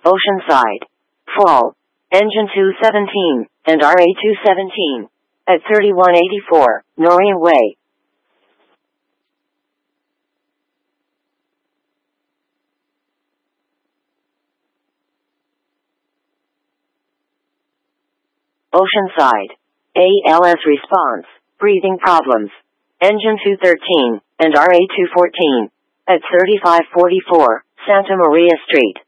Oceanside. Fall. Engine 217 and RA217 at 3184 Noria Way. Oceanside. ALS response. Breathing problems. Engine 213 and RA214 at 3544 Santa Maria Street.